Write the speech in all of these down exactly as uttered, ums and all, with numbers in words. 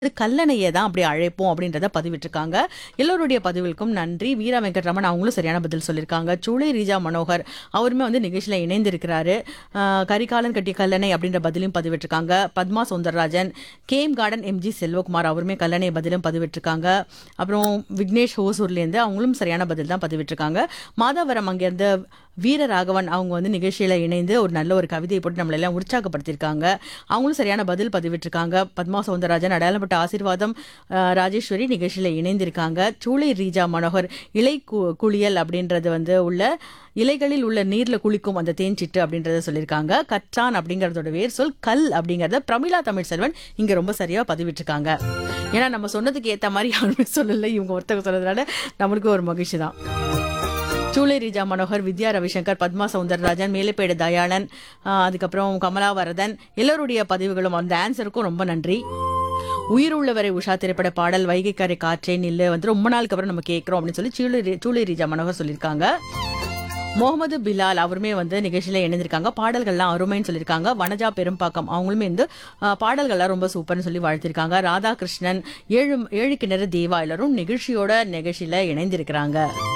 அது கல்லணையை தான் அப்படி அழைப்போம் அப்படின்றத பதிவிட்டிருக்காங்க. எல்லோருடைய பதிவுகளுக்கும் நன்றி. வீரா வெங்கட்ரமன் அவங்களும் சரியான பதில் சொல்லியிருக்காங்க. சூளை ரீஜா மனோகர் அவருமே வந்து நிகழ்ச்சியில இணைந்திருக்கிறாரு. ஆஹ் கரிகாலன் கட்டிய கல்லணை அப்படின்ற பதிலையும் பதிவிட்டிருக்காங்க. Padma Soundararajan, game garden MG Selvakumar அவருமே கல்லணை பதிலும் பதிவிட்டிருக்காங்க. அப்புறம் விக்னேஷ் ஹோசூர்லேருந்து அவங்களும் சரியான பதில் தான் பதிவிட்டிருக்காங்க. மாதாவரம் அங்கேருந்து வீரராகவன் அவங்க வந்து நிகழ்ச்சியில இணைந்து ஒரு நல்ல ஒரு கவிதையை போட்டு நம்மள எல்லாம் உற்சாகப்படுத்தியிருக்காங்க. அவங்களும் சரியான பதில் பதிவிட்டிருக்காங்க. பத்மா சௌந்தரராஜன், அடையாளப்பட்ட ஆசீர்வாதம், அஹ், ராஜேஸ்வரி நிகழ்ச்சியில இணைந்திருக்காங்க. சூளை ரீஜா மனோகர் இலை கு- குளியல் அப்படின்றது வந்து உள்ள இலைகளில் உள்ள நீர்ல குளிக்கும் அந்த தேன்சிட்டு அப்படின்றத சொல்லியிருக்காங்க. கற்றான் அப்படிங்கறதோட வேர் சொல் கல் அப்படிங்கறத பிரமிளா தமிழ் செல்வன் இங்க ரொம்ப சரியா பதிவிட்டிருக்காங்க. ஏன்னா நம்ம சொன்னதுக்கு ஏத்த மாதிரி யாருமே சொல்லல, இவங்க ஒருத்தவங்க சொன்னதுனால நம்மளுக்கு ஒரு மகிழ்ச்சி தான். சூளை ரீஜா மனோகர், வித்யா ரவிசங்கர், பத்மா சௌந்தரராஜன், மேலைப்பேடு தயாளன், ஆஹ் அதுக்கப்புறம் கமலாவரதன் எல்லோருடைய பதிவுகளும் அந்த ஆன்சருக்கும் ரொம்ப நன்றி. உயிர் உள்ளவரை உஷா திரைப்பட பாடல் வைகைக்கரை காற்றே நில்லு வந்து ரொம்ப நாளுக்கு அப்புறம் நம்ம கேட்கிறோம் அப்படின்னு சொல்லி சூளை ரீ- சூளை ரீஜா மனோகர் சொல்லியிருக்காங்க. முகமது பிலால் அவருமே வந்து நிகழ்ச்சியில இணைந்திருக்காங்க. பாடல்கள்லாம் அருமைன்னு சொல்லியிருக்காங்க. வனஜா பெரும்பாக்கம் அவங்களுமே வந்து ஆஹ், பாடல்கள்லாம் ரொம்ப சூப்பர்னு சொல்லி வாழ்த்திருக்காங்க. ராதாகிருஷ்ணன், ஏழு ஏழு கிணறு தேவா எல்லாரும் நிகழ்ச்சியோட நிகழ்ச்சியில இணைந்திருக்கிறாங்க.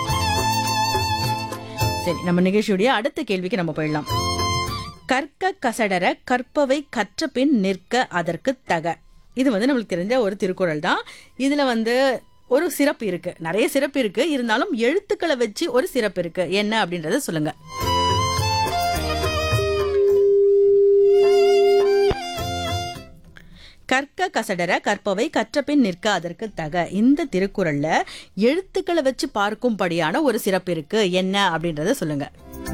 சரி, நம்ம நிகழ்ச்சியுடைய அடுத்த கேள்விக்கு நம்ம போயிடலாம். கற்க கசடர கற்பவை கற்ற பின் நிற்க அதற்கு தக. இது வந்து நம்மளுக்கு தெரிஞ்ச ஒரு திருக்குறள் தான். இதுல வந்து ஒரு சிறப்பு இருக்கு, நிறைய சிறப்பு இருக்கு. இருந்தாலும் எழுத்துக்களை வச்சு ஒரு சிறப்பு இருக்கு. என்ன அப்படின்றத சொல்லுங்க. கற்க கசடர கற்பவை கற்றபின் நிற்க அதற்கு தக. இந்த திருக்குறள்ல எழுத்துக்களை வச்சு பார்க்கும்படியான ஒரு சிறப்பு இருக்கு. என்ன அப்படின்றத சொல்லுங்க.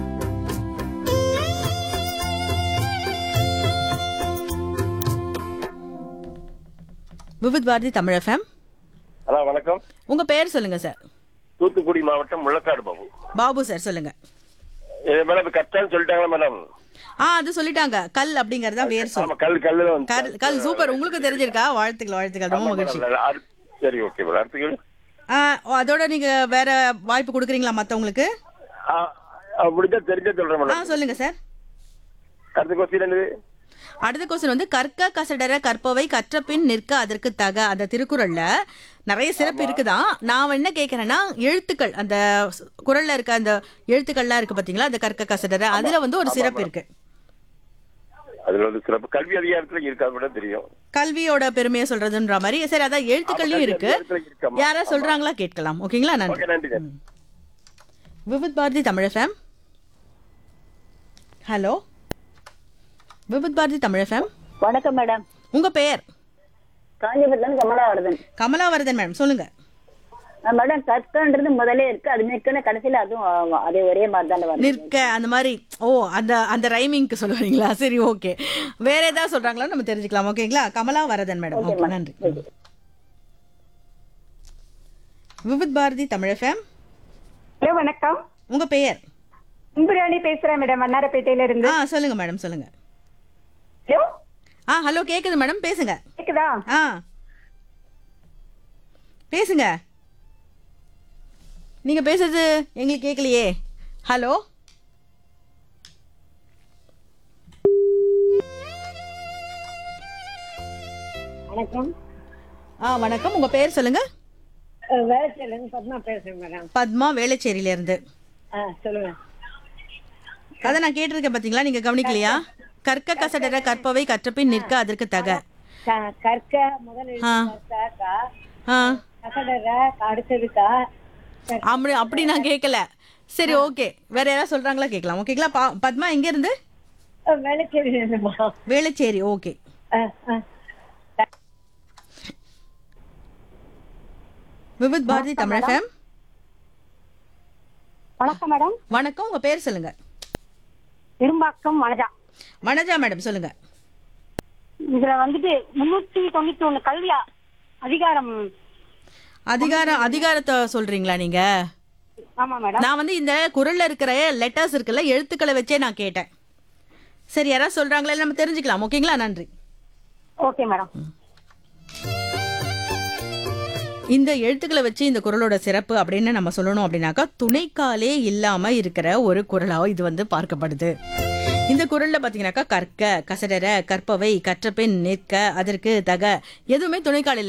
விவித் பாரதி தமிழ் எஃப்எம். ஹலோ வணக்கம். உங்க பெயர் சொல்லுங்க சார். தூத்துக்குடி மாவட்டம் முள்ளக்காடு பாபு. பாபு சார் சொல்லுங்க. இது மேடம் கரெக்டான்னு சொல்லிட்டாங்களா மேடம்? ஆ அது சொல்லிட்டாங்க. கல் அப்படிங்கறதா வேர் சொல். ஆமா, கல் கல்லு தான் வந்து- கல் கல் சூப்பர். உங்களுக்கு தெரிஞ்சிருக்கா? வாழ்த்துக்கள் வாழ்த்துக்கள், ரொம்ப ஆமா மகிழ்ச்சி. மேடம். அது- சரி, ஓகே மேடம். அடுத்த கேள்வி. ஆ, அதோட நீங்க வேற வாய்ப்பு கொடுக்குறீங்களா மத்தவங்களுக்கு? ஆ, ஆ, முடிஞ்சா தெரிஞ்சா சொல்றேன் ஆ மேடம். சொல்லுங்க சார். அடுத்த கொஸ்டின் என்னது? அடுத்த கொஸ்டின் வந்து கற்க கசடர கற்பவை கற்றபின் நிற்க அதற்கு தக. அந்த திருக்குறள்ல நிறைய சிறப்பு இருக்குதான். நான் என்ன கேட்கறேன்னா, எழுத்துக்கள் அந்த ஸ்- குறள்ல இருக்க அந்த எழுத்துக்கள்லாம் இருக்கு பாத்தீங்களா, அந்த கற்க கசடர அதுல வந்து ஒரு சிறப்பு இருக்கு. அதுல வந்து சிறப்பு கல்வி அதிகாரத்துல இருக்காது மேடம், தெரியும். கல்வியோட பெருமையை சொல்றதுன்ற மாதிரி. சரி, அதான் எழுத்துக்கள்லயும் இருக்கு. இருக்கு. யாரா சொல்றாங்களா கேட்கலாம். ஓகேங்களா? நன்றி. ஓகே, நன்றி நன்றி. Vividh Bharathi Tamil FM. Hello, Vividh Bharathi Tamil FM. வணக்கம் மேடம். உங்க பெயர்? காஞ்சிபுரத்துல இருந்து கமலாவரதன். கமலாவரதன் மேடம், சொல்லுங்க. அஹ் மேடம், கற்கன்றது முதலே இருக்கு, அது நிற்கன்னு கடைசியில அதுவும் ஆ, அதே ஒரே மாதிரி தான் வருது. நிற்க அந்த மாதிரி. ஓ, அந்த அந்த ரைமிங்க்கு சொல்லுவீங்களா? சரி, ஓகே. வேற ஏதாவது சொல்றாங்களா நம்ம தெரிஞ்சுக்கலாம். ஓகேங்களா? Kamalavaradan madam. Okay okay, ma'am. நன்றி. Okay. Vividh Bharathi Tamil FM. Hello வணக்கம். உங்க பெயர்? இம்புராணி பேசுறேன் மேடம், வண்ணாரப்பேட்டையில இருந்து. ஆ சொல்லுங்க மேடம், சொல்லுங்க. ஹலோ, ஆ ஹலோ, கேக்குது மேடம், பேசுங்க. கேக்குதா? ஆ பேசுங்க. நீங்க பேசுறது எங்களுக்கு கேட்கலையே. ஹலோ, வணக்கம். ஆ வணக்கம். உங்க பேர் சொல்லுங்க. வேலைச்சேரில இருந்து பத்மா பேசுறேன் மேடம். பத்மா, வேளச்சேரியில இருந்து. ஆ சொல்லுங்க. அதை நான் கேட்டிருக்கேன் பாத்தீங்களா, நீங்க கவனிக்கலையா? கற்க கசடர கற்பவை கற்றபின் நிற்க அதற்கு தக. க- கற்க முதல் ஆ. எழுத்து கா, ஆ கசடர அடுத்தது கா. அப்படி அப்படி நான் கேட்கல. சரி, ஓகே. வேற யாராவது சொல்றாங்களா கேட்கலாம். ஓகேங்களா? பா- பத்மா எங்க இருந்து? அஹ் வேலைச்சேரியில இருந்துமா. வேளச்சேரி. ஓகே. ஆ, ஆ. விவித் பாரதி தமிழ் எஃப்எம். வணக்கம் மேடம். வணக்கம். உங்க பேர் சொல்லுங்க. இரும்பாக்கம் மனஜா. வனஜா மேடம், சொல்லுங்க. இதுல வந்துட்டு முன்னூத்தி தொண்ணூத்தி ஒண்ணு கல்வியா அதிகாரம். அதிகாரம் அதிகாரத்தை சொல்றீங்களா நீங்க? ஆமா மேடம். நான் வந்து இந்த குறள்ல இருக்கிற லெட்டர்ஸ் இருக்குல்ல, எழுத்துக்களை வச்சே நான் கேட்டேன். சரி, யாராவது சொல்றாங்களா இல்ல நம்ம தெரிஞ்சுக்கலாம். ஓகேங்களா? நன்றி. Okay madam. இந்த எழுத்துக்களை வச்சு இந்த குறளோட சிறப்பு அப்படின்னு நம்ம சொல்லணும் அப்படின்னாக்கா, துணைக்காலே இல்லாம இருக்கிற ஒரு குறளா இது வந்து பார்க்கப்படுது. இந்த குறள்ல பாத்தீங்கன்னாக்கா கற்க கசடர கற்பவை கற்றபின் நிற்க அதற்கு தக எதுவுமே துணைக்கால் இல்ல.